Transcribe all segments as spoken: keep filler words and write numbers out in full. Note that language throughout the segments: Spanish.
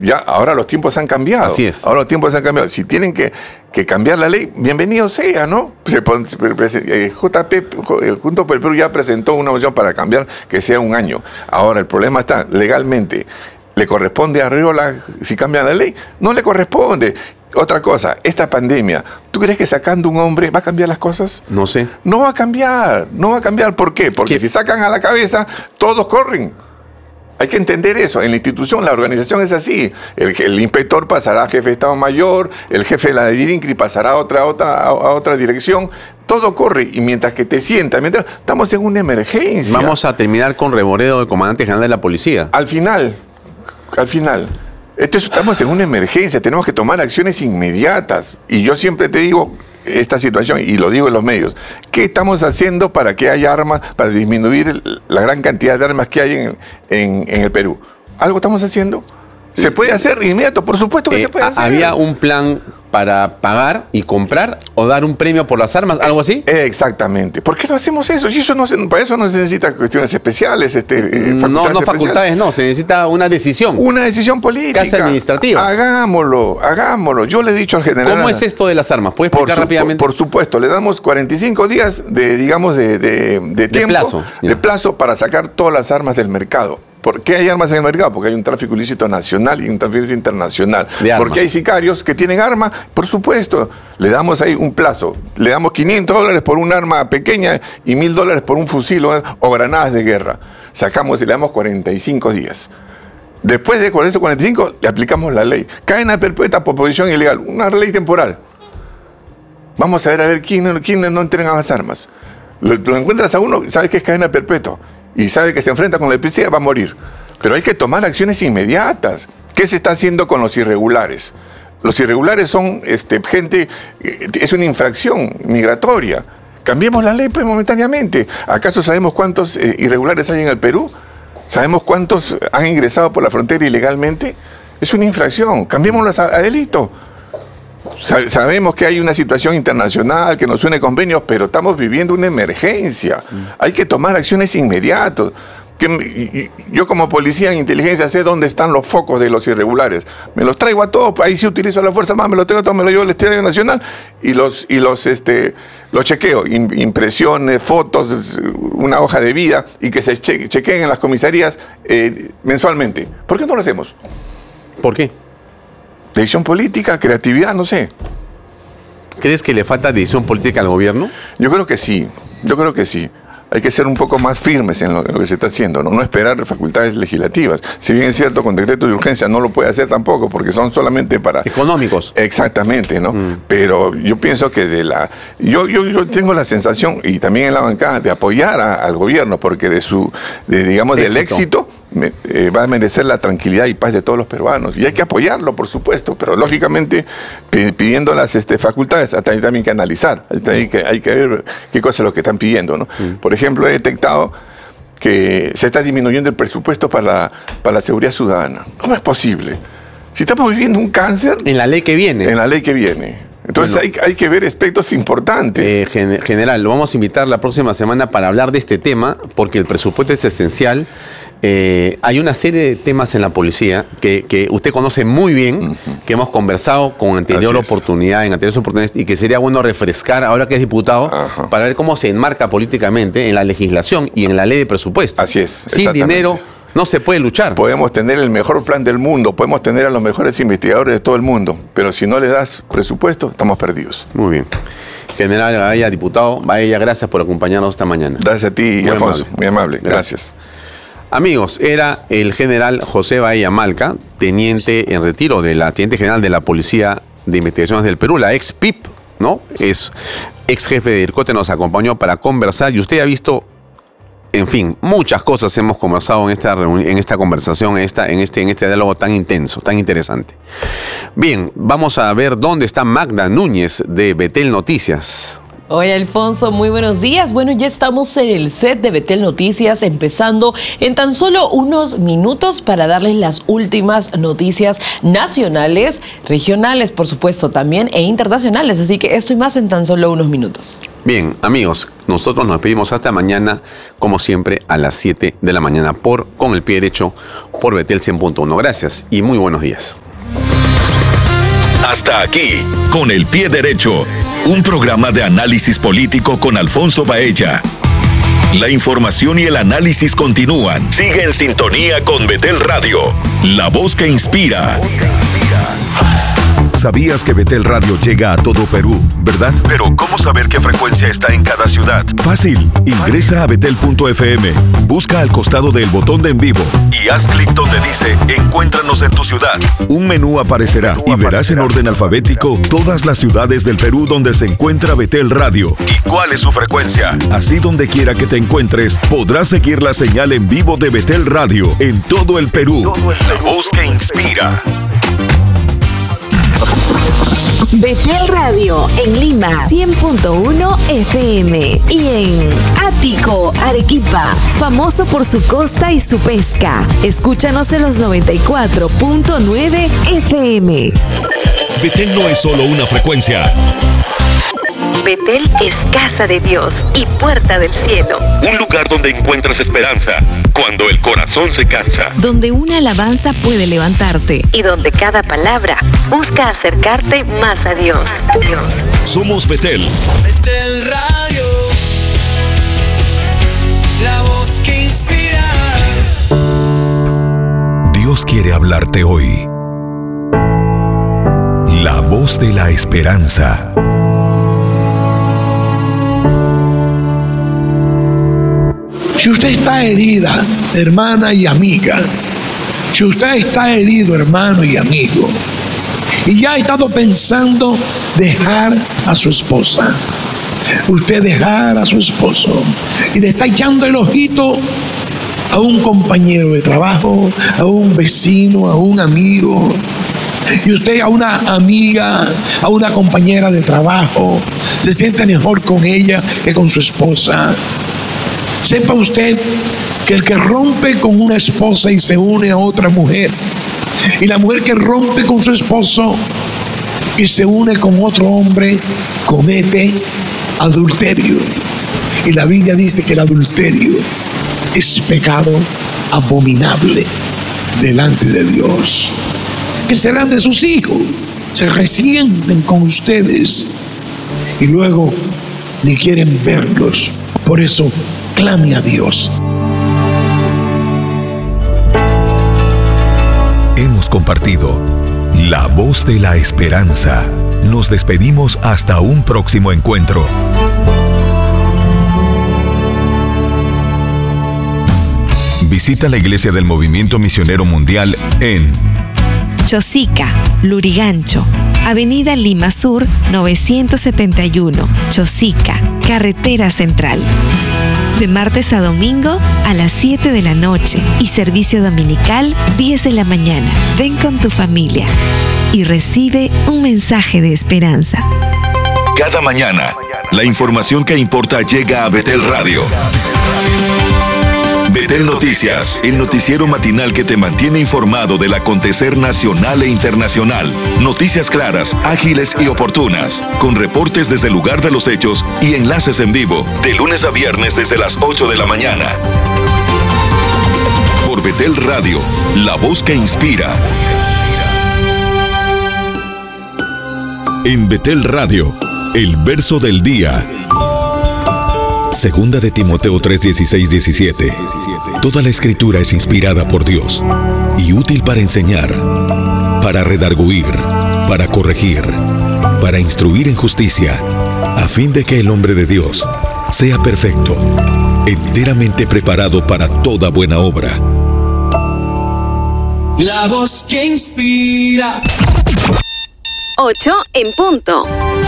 Ya, ahora los tiempos han cambiado. Así es. Ahora los tiempos han cambiado. Si tienen que, que cambiar la ley, bienvenido sea, ¿no? Se, eh, J P, Juntos por el Perú ya presentó una moción para cambiar que sea un año. Ahora, el problema está legalmente. ¿Le corresponde a Arriola si cambia la ley? No le corresponde. Otra cosa, esta pandemia, ¿tú crees que sacando un hombre va a cambiar las cosas? No sé. No va a cambiar, no va a cambiar. ¿Por qué? Porque ¿Qué? Si sacan a la cabeza, todos corren. Hay que entender eso. En la institución, la organización es así. El, el inspector pasará a jefe de Estado Mayor, el jefe de la D I R I N C R I pasará a otra, otra, a otra dirección. Todo corre. Y mientras que te sientas, mientras estamos en una emergencia. Vamos a terminar con Reboredo, el comandante general de la policía. Al final, al final, esto es, estamos en una emergencia. Tenemos que tomar acciones inmediatas. Y yo siempre te digo esta situación, y lo digo en los medios, ¿qué estamos haciendo para que haya armas, para disminuir la gran cantidad de armas que hay en, en, en el Perú? ¿Algo estamos haciendo? ¿Se puede hacer inmediato? Por supuesto que Eh, se puede hacer. ¿Había un plan para pagar y comprar o dar un premio por las armas, algo así? Eh, exactamente. ¿Por qué no hacemos eso? Y eso no se, para eso no se necesita cuestiones especiales. Este, eh, no, no especiales. facultades, no. Se necesita una decisión. Una decisión política. Casa administrativa. Hagámoslo, hagámoslo. Yo le he dicho al general... ¿Cómo es esto de las armas? ¿Puede explicar por su, rápidamente? Por, por supuesto, le damos cuarenta y cinco días de, digamos, de, de, de tiempo, plazo, de plazo para sacar todas las armas del mercado. ¿Por qué hay armas en el mercado? Porque hay un tráfico ilícito nacional y un tráfico ilícito internacional. Porque hay sicarios que tienen armas, por supuesto. Le damos ahí un plazo. Le damos quinientos dólares por un arma pequeña y mil dólares por un fusil o, o granadas de guerra. Sacamos y le damos cuarenta y cinco días. Después de cuarenta, cuarenta y cinco, le aplicamos la ley. Cadena perpetua por posesión ilegal. Una ley temporal. Vamos a ver a ver quién, quién no entrega las armas. Lo, lo encuentras a uno, sabes que es cadena perpetua. Y sabe que se enfrenta con la policía, va a morir. Pero hay que tomar acciones inmediatas. ¿Qué se está haciendo con los irregulares? Los irregulares son este, gente, es una infracción migratoria. Cambiemos la ley pues, momentáneamente. ¿Acaso sabemos cuántos eh, irregulares hay en el Perú? ¿Sabemos cuántos han ingresado por la frontera ilegalmente? Es una infracción. Cambiémoslas a, a delito. Sabemos que hay una situación internacional que nos une convenios, pero estamos viviendo una emergencia. Hay que tomar acciones inmediatas. Que yo como policía en inteligencia sé dónde están los focos de los irregulares. Me los traigo a todos, ahí sí utilizo la fuerza más, me los traigo a todos, me los llevo al Estadio Nacional y los, y los, este, los chequeo. Impresiones, fotos, una hoja de vida y que se che chequeen en las comisarías eh, mensualmente. ¿Por qué no lo hacemos? ¿Por qué? Decisión política, creatividad, no sé. ¿Crees que le falta decisión política al gobierno? Yo creo que sí, yo creo que sí. Hay que ser un poco más firmes en lo, en lo que se está haciendo, ¿no? No esperar facultades legislativas. Si bien es cierto, con decretos de urgencia no lo puede hacer tampoco, porque son solamente para... Económicos. Exactamente, ¿no? Mm. Pero yo pienso que de la... Yo, yo, yo tengo la sensación, y también en la bancada, de apoyar a, al gobierno, porque de su, de, digamos, éxito. del éxito... Me, eh, va a merecer la tranquilidad y paz de todos los peruanos. Y hay que apoyarlo, por supuesto, pero lógicamente pidiendo las este, facultades, hasta ahí también hay que analizar, hay que, hay que ver qué cosa es lo que están pidiendo, ¿no? Mm. Por ejemplo, he detectado que se está disminuyendo el presupuesto para la, para la seguridad ciudadana. ¿Cómo es posible? Si estamos viviendo un cáncer... En la ley que viene. En la ley que viene. Entonces bueno, hay, hay que ver aspectos importantes. Eh, gen general, lo vamos a invitar la próxima semana para hablar de este tema, porque el presupuesto es esencial. Eh, hay una serie de temas en la policía que, que usted conoce muy bien, uh-huh. que hemos conversado con anterior oportunidad, en anteriores oportunidades, y que sería bueno refrescar ahora que es diputado, uh-huh. para ver cómo se enmarca políticamente en la legislación y en la ley de presupuesto. Así es. Sin dinero no se puede luchar. Podemos tener el mejor plan del mundo, podemos tener a los mejores investigadores de todo el mundo, pero si no le das presupuesto, estamos perdidos. Muy bien. General Bahía, diputado Bahía, gracias por acompañarnos esta mañana. Gracias a ti, muy Alfonso, amable. muy amable. Gracias. gracias. Amigos, era el general José Bahía Malca, teniente en retiro de la Teniente General de la Policía de Investigaciones del Perú, la ex P I P, ¿no? Es ex jefe de IRCOTE, nos acompañó para conversar y usted ha visto, en fin, muchas cosas hemos conversado en esta reunión, en esta conversación, en, esta, en, este, en este diálogo tan intenso, tan interesante. Bien, vamos a ver dónde está Magda Núñez de Betel Noticias. Hola Alfonso, muy buenos días. Bueno, ya estamos en el set de Betel Noticias, empezando en tan solo unos minutos para darles las últimas noticias nacionales, regionales, por supuesto, también, e internacionales. Así que esto y más en tan solo unos minutos. Bien, amigos, nosotros nos despedimos hasta mañana, como siempre, a las siete de la mañana, por Con el Pie Derecho, por Betel cien punto uno. Gracias y muy buenos días. Hasta aquí, Con el Pie Derecho, un programa de análisis político con Alfonso Baella. La información y el análisis continúan. Sigue en sintonía con Betel Radio, la voz que inspira. ¿Sabías que Betel Radio llega a todo Perú, verdad? Pero ¿cómo saber qué frecuencia está en cada ciudad? Fácil, ingresa a betel punto efe eme, busca al costado del botón de en vivo y haz clic donde dice Encuéntranos en tu ciudad. Un menú aparecerá y verás en orden alfabético todas las ciudades del Perú donde se encuentra Betel Radio y cuál es su frecuencia. Así donde quiera que te encuentres, podrás seguir la señal en vivo de Betel Radio en todo el Perú. La voz que inspira. Betel Radio en Lima cien punto uno efe eme y en Ático, Arequipa, famoso por su costa y su pesca. Escúchanos en los noventa y cuatro punto nueve efe eme. Betel no es solo una frecuencia. Betel es casa de Dios y puerta del cielo. Un lugar donde encuentras esperanza cuando el corazón se cansa. Donde una alabanza puede levantarte y donde cada palabra busca acercarte más a Dios. Dios. Somos Betel. Betel Radio, la voz que inspira. Dios quiere hablarte hoy. La voz de la esperanza. Si usted está herida, hermana y amiga, si usted está herido, hermano y amigo, y ya ha estado pensando dejar a su esposa, usted dejar a su esposo, y le está echando el ojito a un compañero de trabajo, a un vecino, a un amigo, y usted a una amiga, a una compañera de trabajo, se siente mejor con ella que con su esposa. Sepa usted que el que rompe con una esposa y se une a otra mujer, y la mujer que rompe con su esposo y se une con otro hombre, comete adulterio. Y la Biblia dice que el adulterio es pecado abominable delante de Dios. ¿Qué serán de sus hijos? Se resienten con ustedes y luego ni quieren verlos. Por eso, clame a Dios. Hemos compartido La Voz de la Esperanza. Nos despedimos hasta un próximo encuentro. Visita la Iglesia del Movimiento Misionero Mundial en Chosica, Lurigancho, Avenida Lima Sur novecientos setenta y uno, Chosica, Carretera Central. De martes a domingo a las siete de la noche y servicio dominical diez de la mañana. Ven con tu familia y recibe un mensaje de esperanza. Cada mañana, la información que importa llega a Betel Radio. Betel Noticias, el noticiero matinal que te mantiene informado del acontecer nacional e internacional. Noticias claras, ágiles y oportunas, con reportes desde el lugar de los hechos y enlaces en vivo, de lunes a viernes desde las ocho de la mañana. Por Betel Radio, la voz que inspira. En Betel Radio, el verso del día. Segunda de Timoteo tres, dieciséis, diecisiete. Toda la escritura es inspirada por Dios y útil para enseñar, para redarguir, para corregir, para instruir en justicia, a fin de que el hombre de Dios sea perfecto, enteramente preparado para toda buena obra. La voz que inspira. ocho en punto.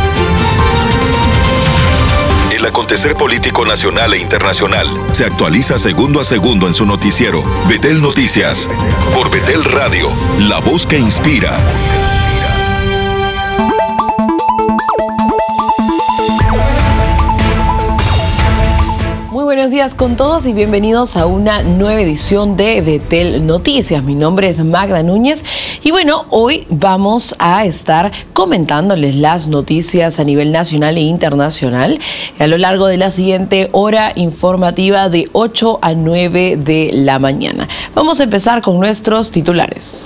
El acontecer político nacional e internacional se actualiza segundo a segundo en su noticiero Betel Noticias, por Betel Radio, la voz que inspira. buenos días con todos y bienvenidos a una nueva edición de Betel Noticias. Mi nombre es Magda Núñez y bueno, hoy vamos a estar comentándoles las noticias a nivel nacional e internacional a lo largo de la siguiente hora informativa de ocho a nueve de la mañana. Vamos a empezar con nuestros titulares.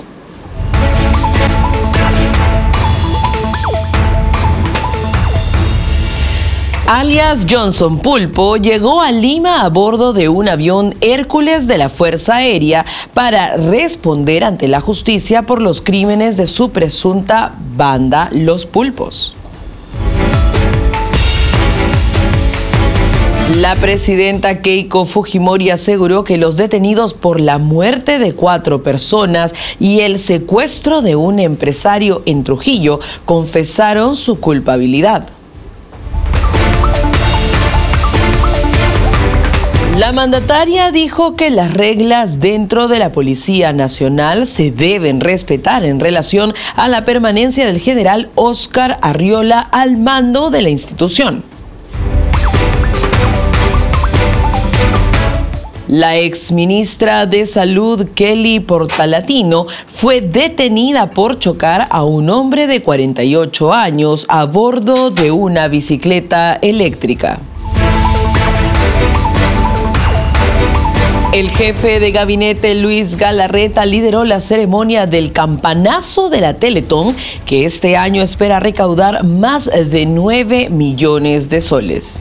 Alias Johnson Pulpo llegó a Lima a bordo de un avión Hércules de la Fuerza Aérea para responder ante la justicia por los crímenes de su presunta banda Los Pulpos. La presidenta Keiko Fujimori aseguró que los detenidos por la muerte de cuatro personas y el secuestro de un empresario en Trujillo confesaron su culpabilidad. La mandataria dijo que las reglas dentro de la Policía Nacional se deben respetar en relación a la permanencia del general Óscar Arriola al mando de la institución. La exministra de Salud, Kelly Portalatino, fue detenida por chocar a un hombre de cuarenta y ocho años a bordo de una bicicleta eléctrica. El jefe de gabinete Luis Galarreta lideró la ceremonia del campanazo de la Teletón, que este año espera recaudar más de nueve millones de soles.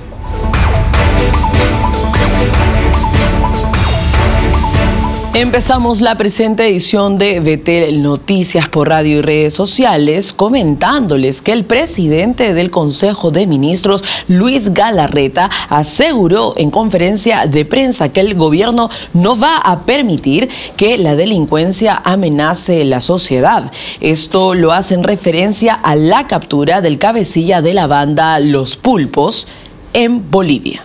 Empezamos la presente edición de Betel Noticias por radio y redes sociales comentándoles que el presidente del Consejo de Ministros, Luis Galarreta, aseguró en conferencia de prensa que el gobierno no va a permitir que la delincuencia amenace la sociedad. Esto lo hace en referencia a la captura del cabecilla de la banda Los Pulpos en Bolivia.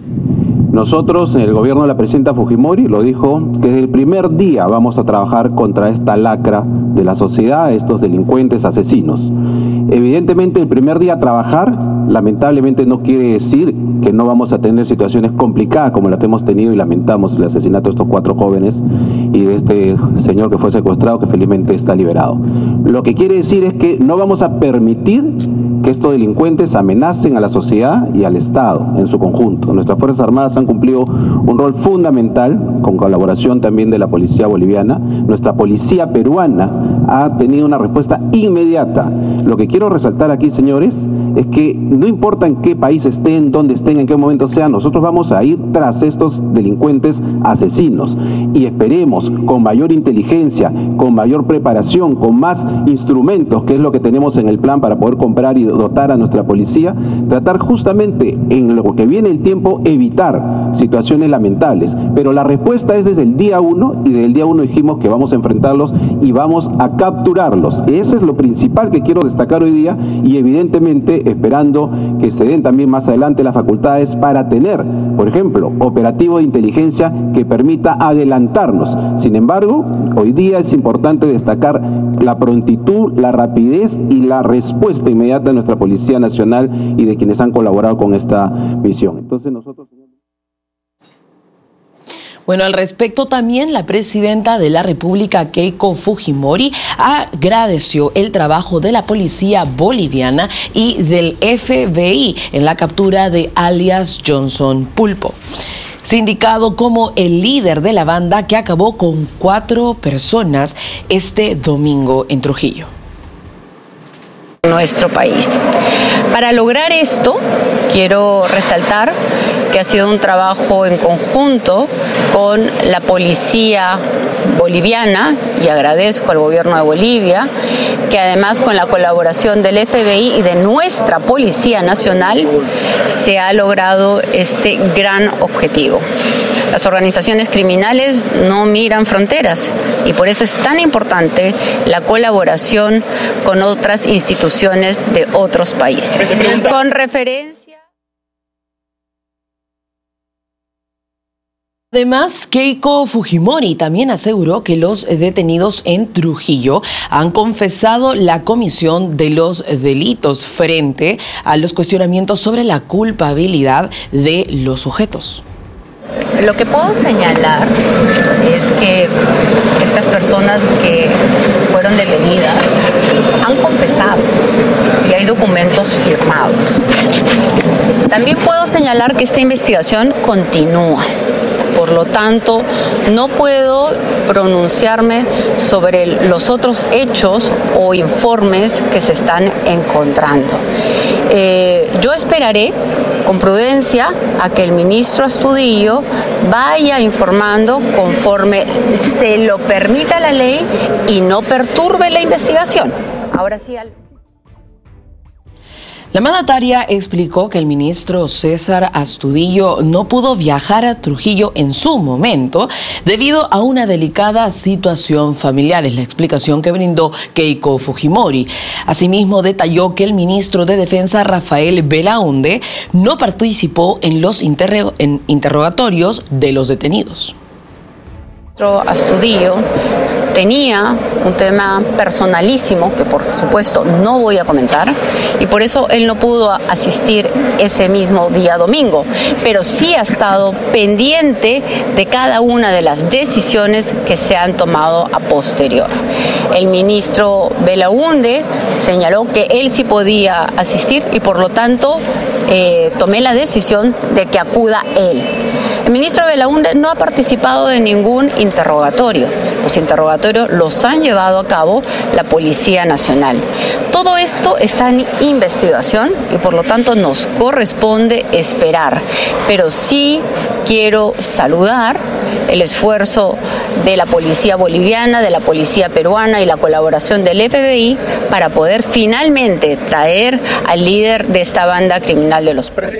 Nosotros, en el gobierno de la presidenta Fujimori, lo dijo, que desde el primer día vamos a trabajar contra esta lacra de la sociedad, estos delincuentes asesinos. Evidentemente, el primer día a trabajar, lamentablemente no quiere decir que no vamos a tener situaciones complicadas como las que hemos tenido y lamentamos el asesinato de estos cuatro jóvenes y de este señor que fue secuestrado, que felizmente está liberado. Lo que quiere decir es que no vamos a permitir que estos delincuentes amenacen a la sociedad y al Estado en su conjunto. Nuestras Fuerzas Armadas han cumplido un rol fundamental con colaboración también de la policía boliviana. Nuestra policía peruana ha tenido una respuesta inmediata. Lo que quiero resaltar aquí, señores, es que no importa en qué país estén, dónde estén, en qué momento sean, nosotros vamos a ir tras estos delincuentes asesinos y esperemos con mayor inteligencia, con mayor preparación, con más instrumentos, que es lo que tenemos en el plan para poder comprar y dotar a nuestra policía, tratar justamente en lo que viene el tiempo, evitar situaciones lamentables. Pero la respuesta es desde el día uno, y desde el día uno dijimos que vamos a enfrentarlos y vamos a capturarlos. Eso es lo principal que quiero destacar hoy día y evidentemente esperando que se den también más adelante las facultades para tener, por ejemplo, operativo de inteligencia que permita adelantarnos. Sin embargo, hoy día es importante destacar la prontitud, la rapidez y la respuesta inmediata de nuestra Policía Nacional y de quienes han colaborado con esta misión. Entonces nosotros... Bueno, al respecto también la presidenta de la República, Keiko Fujimori, agradeció el trabajo de la policía boliviana y del F B I en la captura de alias Johnson Pulpo, sindicado como el líder de la banda que acabó con cuatro personas este domingo en Trujillo. Nuestro país. Para lograr esto, quiero resaltar que ha sido un trabajo en conjunto con la policía boliviana y agradezco al gobierno de Bolivia que además con la colaboración del F B I y de nuestra Policía Nacional se ha logrado este gran objetivo. Las organizaciones criminales no miran fronteras y por eso es tan importante la colaboración con otras instituciones de otros países. Con referencia... Además, Keiko Fujimori también aseguró que los detenidos en Trujillo han confesado la comisión de los delitos frente a los cuestionamientos sobre la culpabilidad de los sujetos. Lo que puedo señalar es que estas personas que fueron detenidas han confesado y hay documentos firmados. También puedo señalar que esta investigación continúa. Por lo tanto, no puedo pronunciarme sobre los otros hechos o informes que se están encontrando. Eh, yo esperaré con prudencia a que el ministro Astudillo vaya informando conforme se lo permita la ley y no perturbe la investigación. Ahora sí, al... La mandataria explicó que el ministro César Astudillo no pudo viajar a Trujillo en su momento debido a una delicada situación familiar. Es la explicación que brindó Keiko Fujimori. Asimismo, detalló que el ministro de Defensa, Rafael Belaúnde, no participó en los interro- en interrogatorios de los detenidos. El ministro Astudillo tenía un tema personalísimo que por supuesto no voy a comentar y por eso él no pudo asistir ese mismo día domingo, pero sí ha estado pendiente de cada una de las decisiones que se han tomado a posterior. El ministro Belaúnde señaló que él sí podía asistir y por lo tanto eh, tomé la decisión de que acuda él. El ministro Belaúnde no ha participado de ningún interrogatorio. Los interrogatorios los han llevado a cabo la Policía Nacional. Todo esto está en investigación y por lo tanto nos corresponde esperar. Pero sí quiero saludar el esfuerzo de la Policía Boliviana, de la Policía Peruana y la colaboración del F B I para poder finalmente traer al líder de esta banda criminal de los presos.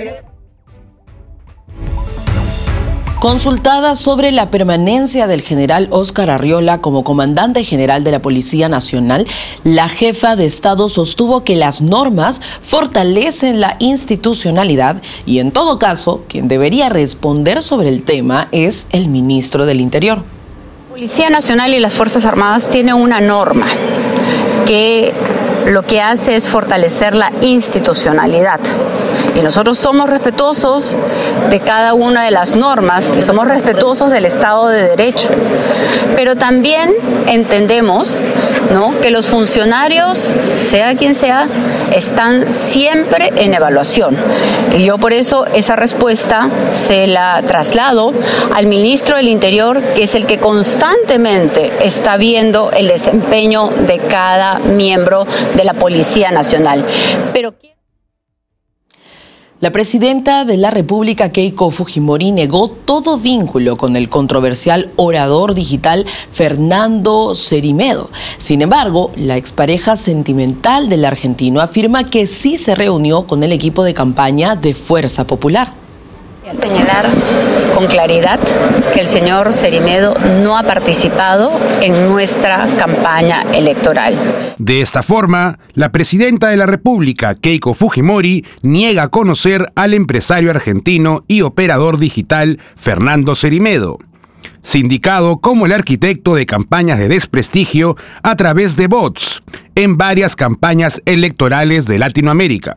Consultada sobre la permanencia del general Óscar Arriola como comandante general de la Policía Nacional, la jefa de Estado sostuvo que las normas fortalecen la institucionalidad y, en todo caso, quien debería responder sobre el tema es el ministro del Interior. La Policía Nacional y las Fuerzas Armadas tienen una norma que lo que hace es fortalecer la institucionalidad. Y nosotros somos respetuosos de cada una de las normas y somos respetuosos del Estado de Derecho. Pero también entendemos, ¿no?, que los funcionarios, sea quien sea, están siempre en evaluación. Y yo por eso esa respuesta se la traslado al ministro del Interior, que es el que constantemente está viendo el desempeño de cada miembro de la Policía Nacional. Pero la presidenta de la República, Keiko Fujimori, negó todo vínculo con el controversial orador digital Fernando Cerimedo. Sin embargo, la expareja sentimental del argentino afirma que sí se reunió con el equipo de campaña de Fuerza Popular. Señalar con claridad que el señor Cerimedo no ha participado en nuestra campaña electoral. De esta forma, la presidenta de la República, Keiko Fujimori, niega conocer al empresario argentino y operador digital Fernando Cerimedo, sindicado como el arquitecto de campañas de desprestigio a través de bots en varias campañas electorales de Latinoamérica.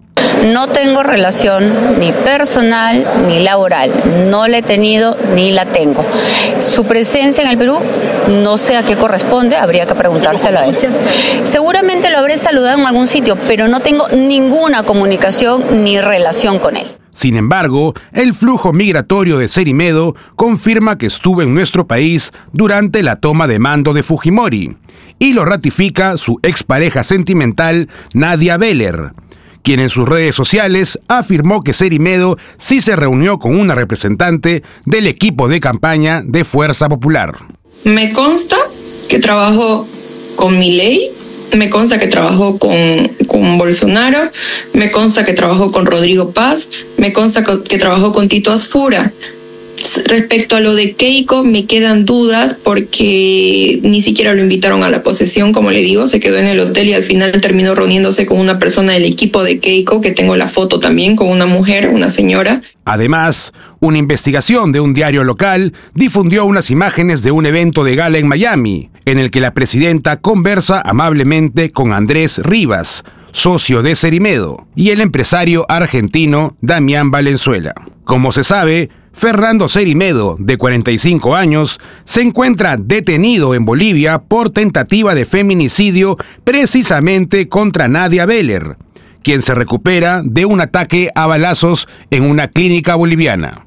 No tengo relación ni personal ni laboral, no la he tenido ni la tengo. Su presencia en el Perú, no sé a qué corresponde, habría que preguntárselo a él. Seguramente lo habré saludado en algún sitio, pero no tengo ninguna comunicación ni relación con él. Sin embargo, el flujo migratorio de Cerimedo confirma que estuvo en nuestro país durante la toma de mando de Fujimori, y lo ratifica su expareja sentimental Nadia Beller, quien en sus redes sociales afirmó que Cerimedo sí se reunió con una representante del equipo de campaña de Fuerza Popular. Me consta que trabajó con Milei, me consta que trabajó con, con Bolsonaro, me consta que trabajó con Rodrigo Paz, me consta que trabajó con Tito Asfura. Respecto a lo de Keiko, me quedan dudas porque ni siquiera lo invitaron a la posesión, como le digo, se quedó en el hotel y al final terminó reuniéndose con una persona del equipo de Keiko, que tengo la foto también, con una mujer, una señora. Además, una investigación de un diario local difundió unas imágenes de un evento de gala en Miami, en el que la presidenta conversa amablemente con Andrés Rivas, socio de Cerimedo, y el empresario argentino Damián Valenzuela. Como se sabe, Fernando Cerimedo, de cuarenta y cinco años, se encuentra detenido en Bolivia por tentativa de feminicidio precisamente contra Nadia Beller, quien se recupera de un ataque a balazos en una clínica boliviana.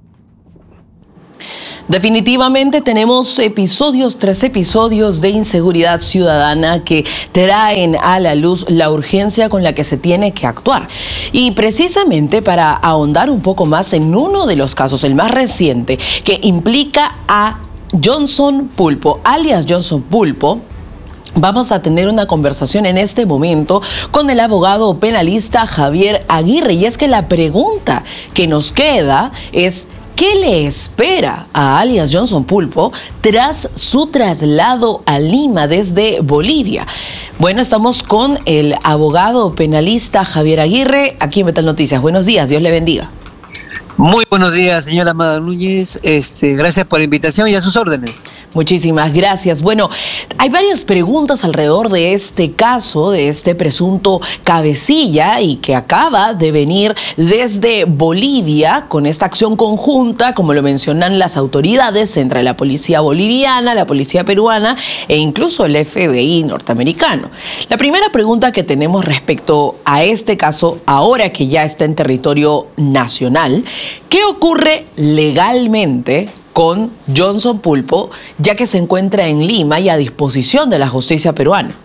Definitivamente tenemos episodios tras episodios de inseguridad ciudadana que traen a la luz la urgencia con la que se tiene que actuar. Y precisamente para ahondar un poco más en uno de los casos, el más reciente, que implica a Johnson Pulpo, alias Johnson Pulpo, vamos a tener una conversación en este momento con el abogado penalista Javier Aguirre. Y es que la pregunta que nos queda es: ¿qué le espera a alias Johnson Pulpo tras su traslado a Lima desde Bolivia? Bueno, estamos con el abogado penalista Javier Aguirre, aquí en Betel Noticias. Buenos días, Dios le bendiga. Muy buenos días, señora Amada Núñez. Este, gracias por la invitación y a sus órdenes. Muchísimas gracias. Bueno, hay varias preguntas alrededor de este caso, de este presunto cabecilla, y que acaba de venir desde Bolivia con esta acción conjunta, como lo mencionan las autoridades, entre la policía boliviana, la policía peruana e incluso el F B I norteamericano. La primera pregunta que tenemos respecto a este caso, ahora que ya está en territorio nacional, ¿qué ocurre legalmente con Johnson Pulpo, ya que se encuentra en Lima y a disposición de la justicia peruana?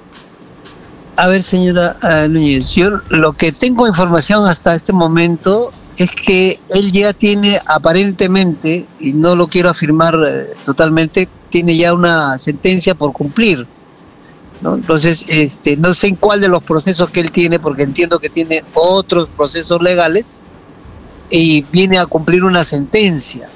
A ver, señora uh, Núñez, yo lo que tengo información hasta este momento es que él ya tiene aparentemente, y no lo quiero afirmar eh, totalmente, tiene ya una sentencia por cumplir, ¿no? Entonces, este, no sé en cuál de los procesos que él tiene, porque entiendo que tiene otros procesos legales, y viene a cumplir una sentencia.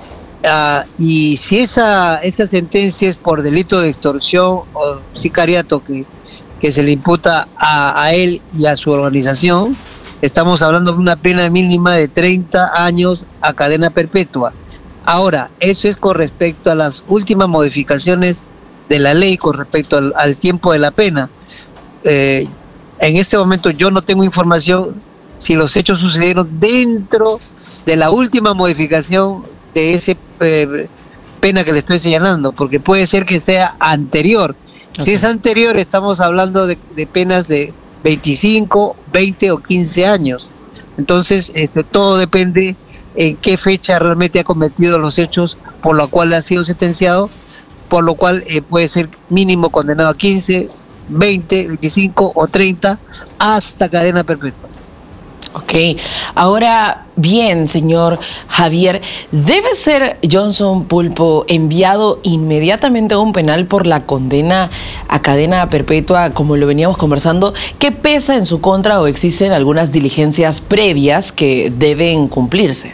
Uh, y si esa esa sentencia es por delito de extorsión o sicariato que, que se le imputa a, a él y a su organización, estamos hablando de una pena mínima de treinta años a cadena perpetua. Ahora, eso es con respecto a las últimas modificaciones de la ley con respecto al, al tiempo de la pena. Eh, en este momento yo no tengo información si los hechos sucedieron dentro de la última modificación de esa eh, pena que le estoy señalando, porque puede ser que sea anterior. Okay. Si es anterior, estamos hablando de, de penas de veinticinco, veinte o quince años. Entonces, este, todo depende en qué fecha realmente ha cometido los hechos por lo cual ha sido sentenciado, por lo cual eh, puede ser mínimo condenado a quince, veinte, veinticinco o treinta hasta cadena perpetua. Ok, ahora bien, señor Javier, ¿debe ser Johnson Pulpo enviado inmediatamente a un penal por la condena a cadena perpetua, como lo veníamos conversando? ¿Qué pesa en su contra o existen algunas diligencias previas que deben cumplirse?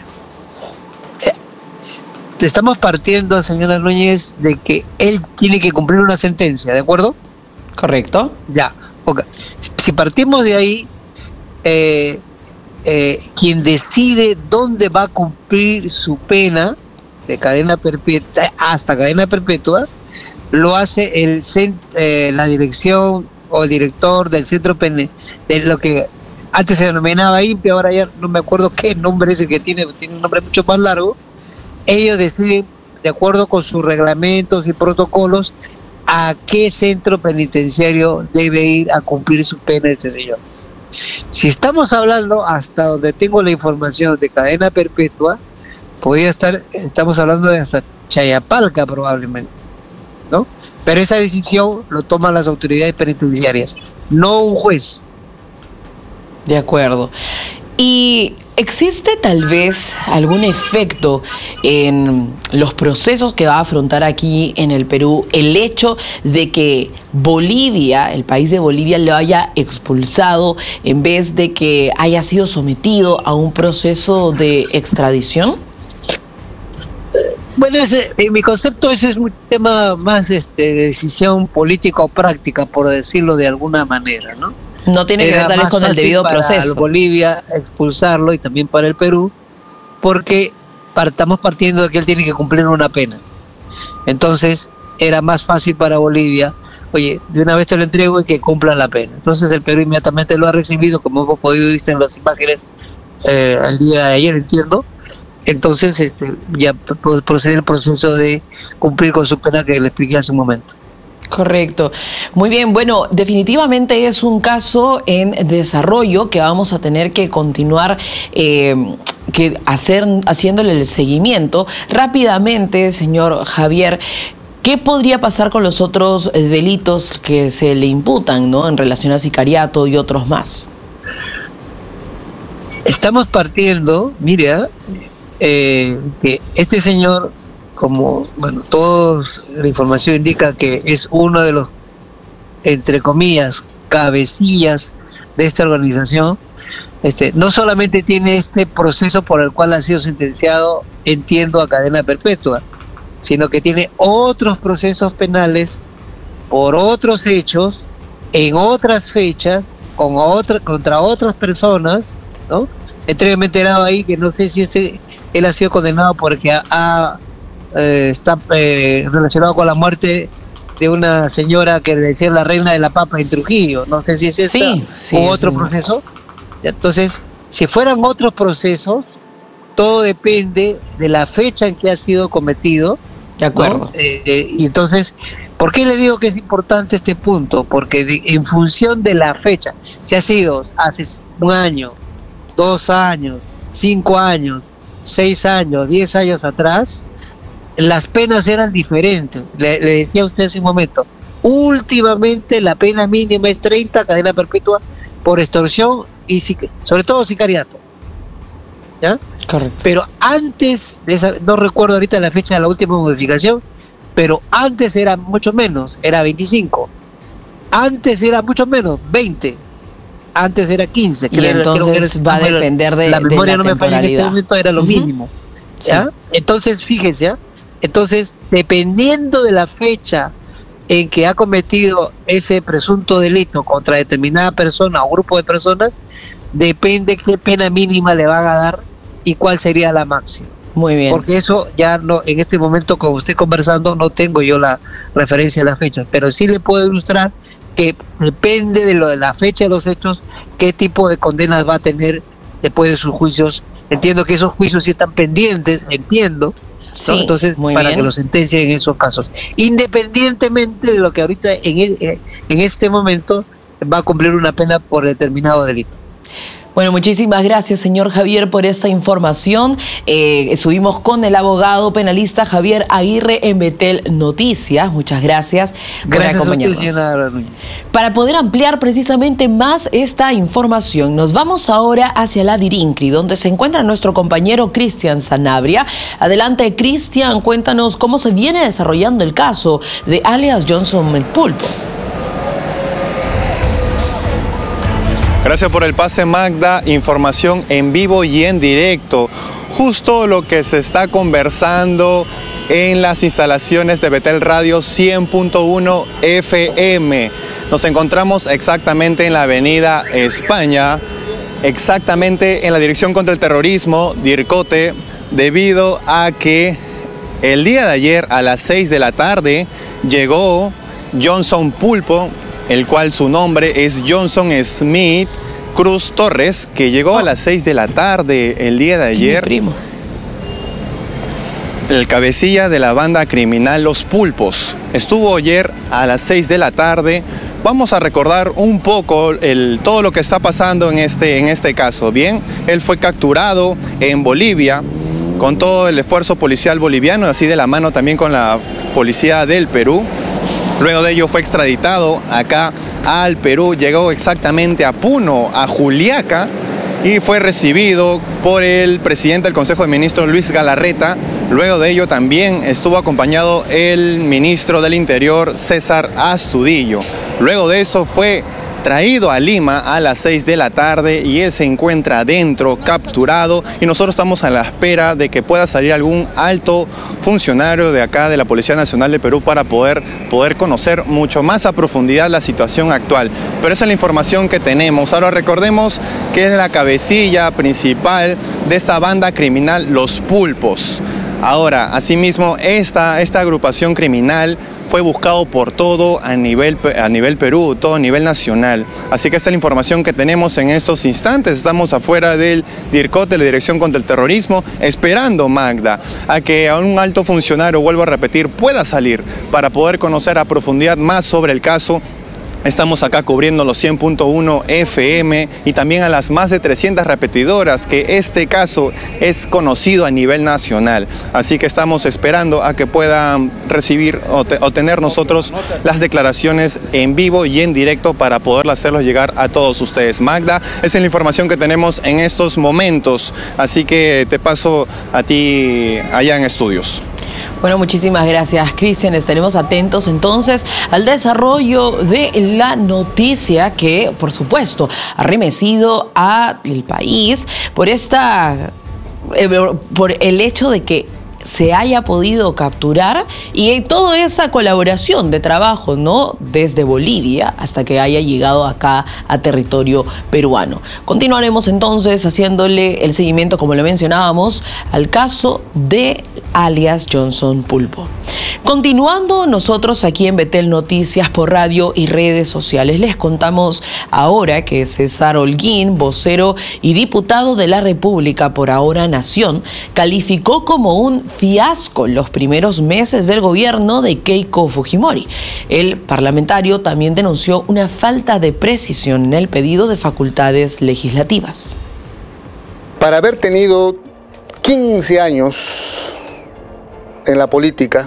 Eh, estamos partiendo, señora Núñez, de que él tiene que cumplir una sentencia, ¿de acuerdo? Correcto. Ya, ok. Si partimos de ahí, eh, Eh, quien decide dónde va a cumplir su pena de cadena perpetua hasta cadena perpetua lo hace el eh, la dirección o el director del centro penal, de lo que antes se denominaba I N P E, ahora ya no me acuerdo qué nombre es el que tiene, tiene un nombre mucho más largo. Ellos deciden, de acuerdo con sus reglamentos y protocolos, a qué centro penitenciario debe ir a cumplir su pena este señor. Si estamos hablando, hasta donde tengo la información, de cadena perpetua, podría estar, estamos hablando de hasta Chayapalca probablemente, ¿no? Pero esa decisión lo toman las autoridades penitenciarias, no un juez. De acuerdo. ¿Y existe tal vez algún efecto en los procesos que va a afrontar aquí en el Perú el hecho de que Bolivia, el país de Bolivia, lo haya expulsado en vez de que haya sido sometido a un proceso de extradición? Bueno, ese, en mi concepto ese es un tema más este, de decisión política o práctica, por decirlo de alguna manera, ¿no? No tiene que ver tal vez con el debido proceso. Para Bolivia expulsarlo y también para el Perú, porque estamos partiendo de que él tiene que cumplir una pena. Entonces era más fácil para Bolivia, oye, de una vez te lo entrego y que cumpla la pena. Entonces el Perú inmediatamente lo ha recibido, como hemos podido ver en las imágenes eh, el día de ayer, entiendo, entonces este, ya procede el proceso de cumplir con su pena que le expliqué hace un momento. Correcto. Muy bien, bueno, definitivamente es un caso en desarrollo que vamos a tener que continuar eh, que hacer, haciéndole el seguimiento. Rápidamente, señor Javier, ¿qué podría pasar con los otros delitos que se le imputan, ¿no?, en relación al sicariato y otros más? Estamos partiendo, mire, eh, que este señor, como, bueno, toda la información indica que es uno de los, entre comillas, cabecillas de esta organización, este, no solamente tiene este proceso por el cual ha sido sentenciado, entiendo, a cadena perpetua, sino que tiene otros procesos penales por otros hechos, en otras fechas, con otra, contra otras personas, ¿no? Entre me he enterado ahí que no sé si este él ha sido condenado porque ha, ha eh, está eh, relacionado con la muerte de una señora que le decían la reina de la papa en Trujillo. No sé si es esta sí, sí, o otro sí. proceso. Entonces, si fueran otros procesos, todo depende de la fecha en que ha sido cometido. De acuerdo. ¿No? Eh, eh, y entonces, ¿por qué le digo que es importante este punto? Porque de, en función de la fecha, si ha sido hace un año, dos años, cinco años, seis años, diez años atrás, las penas eran diferentes. Le, le decía a usted hace un momento, últimamente la pena mínima es treinta, cadena perpetua por extorsión y sobre todo sicariato. ¿Ya? Correcto. Pero antes de esa, no recuerdo ahorita la fecha de la última modificación, pero antes era mucho menos, era veinticinco. Antes era mucho menos, veinte. Antes era quince. Y creo, entonces creo que era, va a depender de la memoria, de la no me falla en este momento, era lo uh-huh. mínimo. ¿Ya? Sí. Entonces, fíjense, ¿ya? Entonces, dependiendo de la fecha en que ha cometido ese presunto delito contra determinada persona o grupo de personas, depende qué pena mínima le van a dar y cuál sería la máxima. Muy bien. Porque eso ya no, en este momento con usted conversando, no tengo yo la referencia a la fecha, pero sí le puedo ilustrar que depende de lo de la fecha de los hechos, qué tipo de condenas va a tener después de sus juicios. Entiendo que esos juicios sí están pendientes, entiendo, sí, ¿no? Entonces, para bien. que lo sentencien en esos casos. Independientemente de lo que ahorita en, el, en este momento va a cumplir una pena por determinado delito. Bueno, muchísimas gracias, señor Javier, por esta información. Eh, estuvimos con el abogado penalista Javier Aguirre en Betel Noticias. Muchas gracias por gracias acompañarnos. A usted, señora Núñez. Para poder ampliar precisamente más esta información, nos vamos ahora hacia la Dirincri, donde se encuentra nuestro compañero Cristian Sanabria. Adelante, Cristian, cuéntanos cómo se viene desarrollando el caso de alias Johnson el Pulpo. Gracias por el pase, Magda. Información en vivo y en directo. Justo lo que se está conversando en las instalaciones de Betel Radio cien punto uno F M. Nos encontramos exactamente en la avenida España, exactamente en la Dirección contra el Terrorismo, DIRCOTE, debido a que el día de ayer a las seis de la tarde llegó Johnson Pulpo, el cual su nombre es Johnson Smith Cruz Torres, que llegó oh. a las seis de la tarde el día de ayer. Primo. El cabecilla de la banda criminal Los Pulpos. Estuvo ayer a las seis de la tarde. Vamos a recordar un poco el, todo lo que está pasando en este, en este caso. Bien, él fue capturado en Bolivia con todo el esfuerzo policial boliviano, así de la mano también con la policía del Perú. Luego de ello fue extraditado acá al Perú, llegó exactamente a Puno, a Juliaca, y fue recibido por el presidente del Consejo de Ministros, Luis Galarreta. Luego de ello también estuvo acompañado el ministro del Interior, César Astudillo. Luego de eso fue traído a Lima a las seis de la tarde y él se encuentra adentro, capturado, y nosotros estamos a la espera de que pueda salir algún alto funcionario de acá de la Policía Nacional de Perú para poder, poder conocer mucho más a profundidad la situación actual. Pero esa es la información que tenemos. Ahora recordemos que es la cabecilla principal de esta banda criminal Los Pulpos. Ahora, asimismo, esta, esta agrupación criminal fue buscado por todo a nivel, a nivel Perú, todo a nivel nacional. Así que esta es la información que tenemos en estos instantes. Estamos afuera del DIRCOT, de la Dirección contra el Terrorismo, esperando, Magda, a que a un alto funcionario, vuelvo a repetir, pueda salir para poder conocer a profundidad más sobre el caso. Estamos acá cubriendo los cien punto uno F M y también a las más de trescientas repetidoras, que este caso es conocido a nivel nacional. Así que estamos esperando a que puedan recibir o, te, o tener nosotros las declaraciones en vivo y en directo para poderlas hacerlos llegar a todos ustedes. Magda, esa es la información que tenemos en estos momentos. Así que te paso a ti allá en estudios. Bueno, muchísimas gracias, Cristian. Estaremos atentos entonces al desarrollo de la noticia que, por supuesto, ha remecido al país por esta, eh, por el hecho de que se haya podido capturar y toda esa colaboración de trabajo, ¿no? Desde Bolivia hasta que haya llegado acá a territorio peruano. Continuaremos entonces haciéndole el seguimiento, como le mencionábamos, al caso de alias Johnson Pulpo. Continuando nosotros aquí en Betel Noticias por radio y redes sociales, les contamos ahora que César Holguín, vocero y diputado de la República por Ahora Nación, calificó como un fiasco los primeros meses del gobierno de Keiko Fujimori. El parlamentario también denunció una falta de precisión en el pedido de facultades legislativas. Para haber tenido quince años en la política,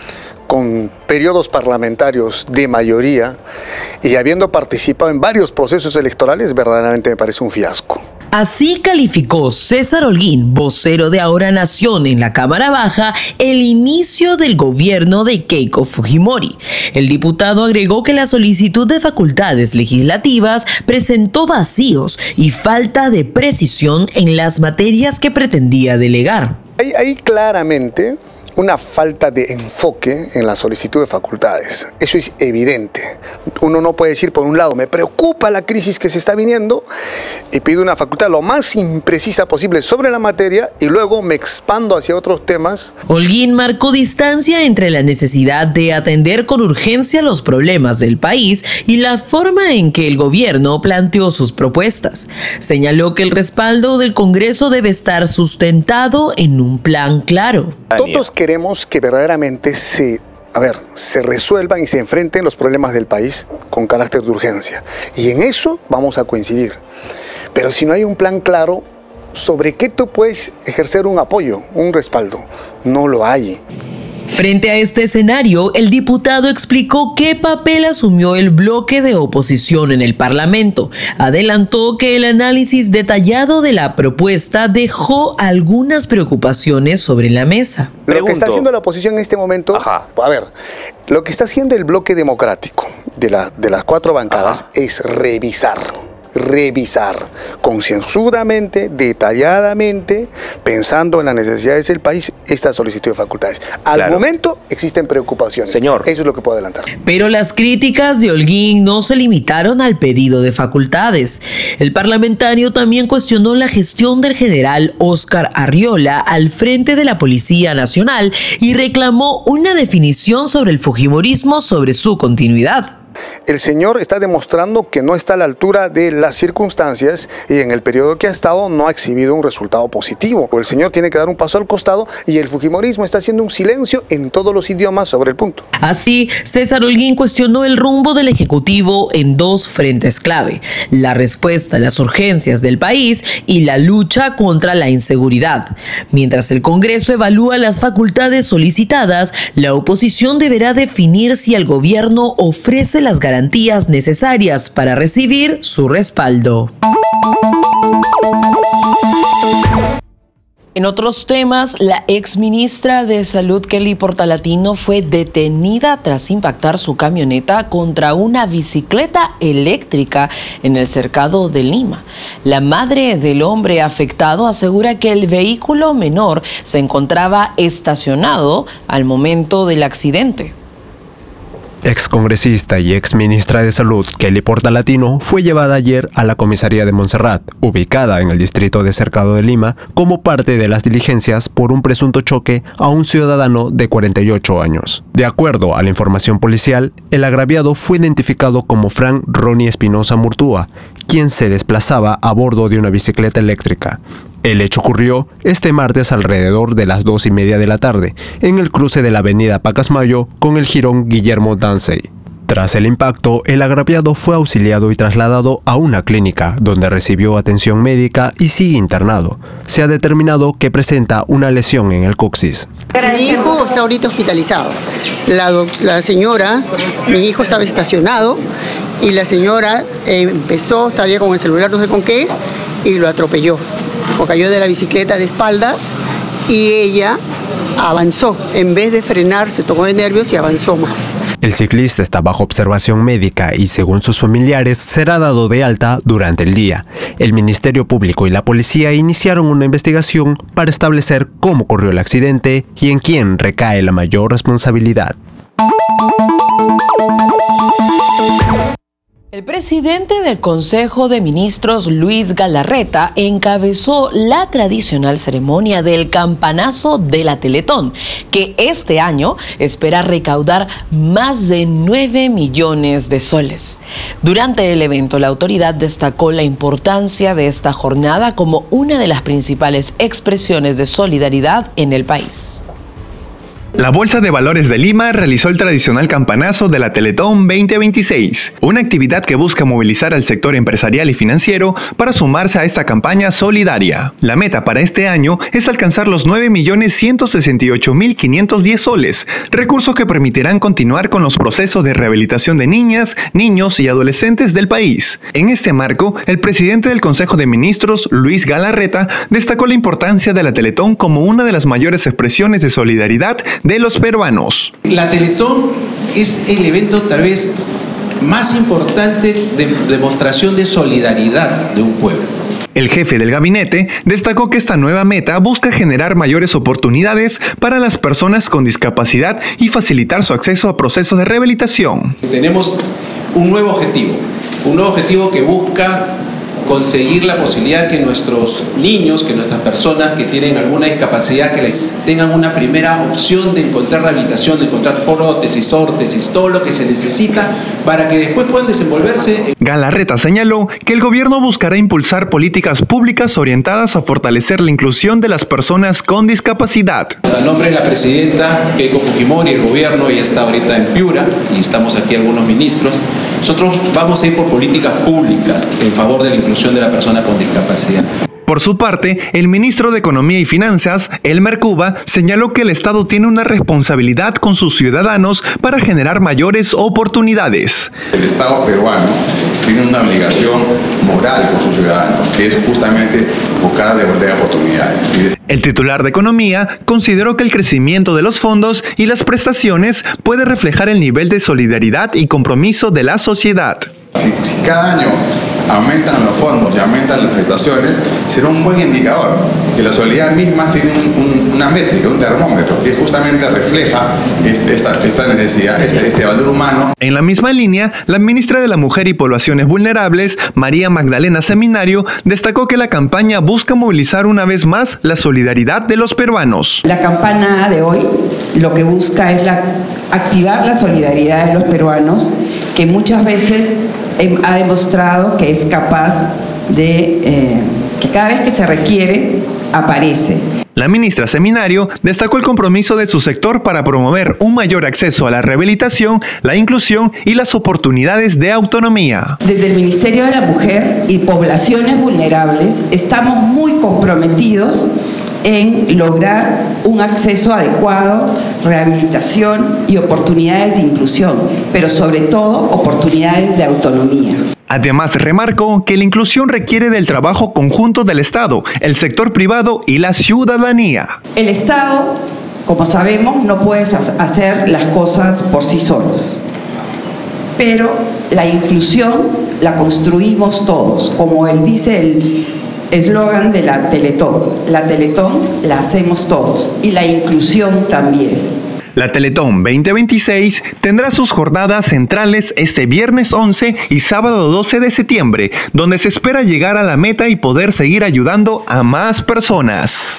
con periodos parlamentarios de mayoría y habiendo participado en varios procesos electorales, verdaderamente me parece un fiasco. Así calificó César Holguín, vocero de Ahora Nación en la Cámara Baja, el inicio del gobierno de Keiko Fujimori. El diputado agregó que la solicitud de facultades legislativas presentó vacíos y falta de precisión en las materias que pretendía delegar. Hay, hay claramente una falta de enfoque en la solicitud de facultades. Eso es evidente. Uno no puede decir, por un lado, me preocupa la crisis que se está viniendo y pido una facultad lo más imprecisa posible sobre la materia y luego me expando hacia otros temas. Holguín marcó distancia entre la necesidad de atender con urgencia los problemas del país y la forma en que el gobierno planteó sus propuestas. Señaló que el respaldo del Congreso debe estar sustentado en un plan claro. Todos queremos que verdaderamente se, a ver, se resuelvan y se enfrenten los problemas del país con carácter de urgencia. Y en eso vamos a coincidir. Pero si no hay un plan claro, ¿sobre qué tú puedes ejercer un apoyo, un respaldo? No lo hay. Frente a este escenario, el diputado explicó qué papel asumió el bloque de oposición en el Parlamento. Adelantó que el análisis detallado de la propuesta dejó algunas preocupaciones sobre la mesa. Lo que está haciendo la oposición en este momento, Ajá. a ver, lo que está haciendo el bloque democrático de, la, de las cuatro bancadas Ajá. es revisar. revisar concienzudamente, detalladamente, pensando en las necesidades del país, esta solicitud de facultades. Al claro. momento existen preocupaciones. Señor. Eso es lo que puedo adelantar. Pero las críticas de Holguín no se limitaron al pedido de facultades. El parlamentario también cuestionó la gestión del general Óscar Arriola al frente de la Policía Nacional y reclamó una definición sobre el fujimorismo sobre su continuidad. El señor está demostrando que no está a la altura de las circunstancias y en el periodo que ha estado no ha exhibido un resultado positivo. El señor tiene que dar un paso al costado y el fujimorismo está haciendo un silencio en todos los idiomas sobre el punto. Así, César Holguín cuestionó el rumbo del Ejecutivo en dos frentes clave: la respuesta a las urgencias del país y la lucha contra la inseguridad. Mientras el Congreso evalúa las facultades solicitadas, la oposición deberá definir si el gobierno ofrece la las garantías necesarias para recibir su respaldo. En otros temas, la exministra de Salud Kelly Portalatino fue detenida tras impactar su camioneta contra una bicicleta eléctrica en el cercado de Lima. La madre del hombre afectado asegura que el vehículo menor se encontraba estacionado al momento del accidente. Excongresista y exministra de Salud Kelly Portalatino fue llevada ayer a la comisaría de Montserrat, ubicada en el distrito de Cercado de Lima, como parte de las diligencias por un presunto choque a un ciudadano de cuarenta y ocho años. De acuerdo a la información policial, el agraviado fue identificado como Fran Ronnie Espinosa Murtúa, quien se desplazaba a bordo de una bicicleta eléctrica. El hecho ocurrió este martes alrededor de las dos y media de la tarde, en el cruce de la avenida Pacasmayo con el jirón Guillermo Dancey. Tras el impacto, el agraviado fue auxiliado y trasladado a una clínica, donde recibió atención médica y sigue internado. Se ha determinado que presenta una lesión en el coxis. Mi hijo está ahorita hospitalizado. La, la señora, mi hijo estaba estacionado y la señora eh, empezó, estaría con el celular, no sé con qué, y lo atropelló. O cayó de la bicicleta de espaldas y ella avanzó. En vez de frenar, se tocó de nervios y avanzó más. El ciclista está bajo observación médica y, según sus familiares, será dado de alta durante el día. El Ministerio Público y la policía iniciaron una investigación para establecer cómo ocurrió el accidente y en quién recae la mayor responsabilidad. El presidente del Consejo de Ministros, Luis Galarreta, encabezó la tradicional ceremonia del campanazo de la Teletón, que este año espera recaudar más de nueve millones de soles. Durante el evento, la autoridad destacó la importancia de esta jornada como una de las principales expresiones de solidaridad en el país. La Bolsa de Valores de Lima realizó el tradicional campanazo de la Teletón veinte veintiséis, una actividad que busca movilizar al sector empresarial y financiero para sumarse a esta campaña solidaria. La meta para este año es alcanzar los nueve millones ciento sesenta y ocho mil quinientos diez soles, recursos que permitirán continuar con los procesos de rehabilitación de niñas, niños y adolescentes del país. En este marco, el presidente del Consejo de Ministros, Luis Galarreta, destacó la importancia de la Teletón como una de las mayores expresiones de solidaridad de los peruanos. La Teletón es el evento tal vez más importante de demostración de solidaridad de un pueblo. El jefe del gabinete destacó que esta nueva meta busca generar mayores oportunidades para las personas con discapacidad y facilitar su acceso a procesos de rehabilitación. Tenemos un nuevo objetivo, un nuevo objetivo que busca conseguir la posibilidad que nuestros niños, que nuestras personas que tienen alguna discapacidad, que tengan una primera opción de encontrar rehabilitación, de encontrar prótesis, órtesis, todo lo que se necesita para que después puedan desenvolverse. Galarreta señaló que el gobierno buscará impulsar políticas públicas orientadas a fortalecer la inclusión de las personas con discapacidad. A nombre de la presidenta Keiko Fujimori, el gobierno, ella está ahorita en Piura y estamos aquí algunos ministros. Nosotros vamos a ir por políticas públicas en favor de la inclusión de la persona con discapacidad. Por su parte, el ministro de Economía y Finanzas, Elmer Cuba, señaló que el Estado tiene una responsabilidad con sus ciudadanos para generar mayores oportunidades. El Estado peruano tiene una obligación moral con sus ciudadanos, que es justamente buscar devolver oportunidades. El titular de Economía consideró que el crecimiento de los fondos y las prestaciones puede reflejar el nivel de solidaridad y compromiso de la sociedad. Si, si cada año aumentan los fondos y aumentan las prestaciones, será un buen indicador, que la solidaridad misma tiene un, un, una métrica, un termómetro, que justamente refleja este, esta, esta necesidad, este, este valor humano. En la misma línea, la ministra de la Mujer y Poblaciones Vulnerables, María Magdalena Seminario, destacó que la campaña busca movilizar una vez más la solidaridad de los peruanos. La campaña de hoy lo que busca es la, activar la solidaridad de los peruanos, que muchas veces ha demostrado que es capaz de, eh, que cada vez que se requiere, aparece. La ministra Seminario destacó el compromiso de su sector para promover un mayor acceso a la rehabilitación, la inclusión y las oportunidades de autonomía. Desde el Ministerio de la Mujer y Poblaciones Vulnerables estamos muy comprometidos en lograr un acceso adecuado, rehabilitación y oportunidades de inclusión, pero sobre todo oportunidades de autonomía. Además, remarcó que la inclusión requiere del trabajo conjunto del Estado, el sector privado y la ciudadanía. El Estado, como sabemos, no puede hacer las cosas por sí solos, pero la inclusión la construimos todos, como él dice el eslogan de la Teletón. La Teletón la hacemos todos y la inclusión también es. La Teletón veinte veintiséis tendrá sus jornadas centrales este viernes once y sábado doce de septiembre, donde se espera llegar a la meta y poder seguir ayudando a más personas.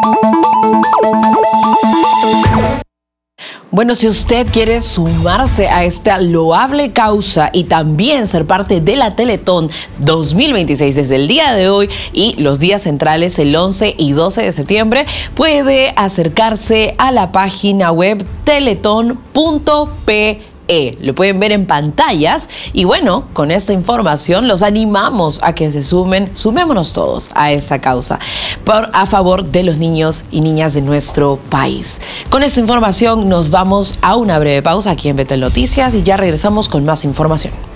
Bueno, si usted quiere sumarse a esta loable causa y también ser parte de la Teletón dos mil veintiséis desde el día de hoy y los días centrales el once y doce de septiembre, puede acercarse a la página web teletón punto pe. Lo pueden ver en pantallas y bueno, con esta información los animamos a que se sumen, sumémonos todos a esta causa por, a favor de los niños y niñas de nuestro país. Con esta información nos vamos a una breve pausa aquí en Betel Noticias y ya regresamos con más información.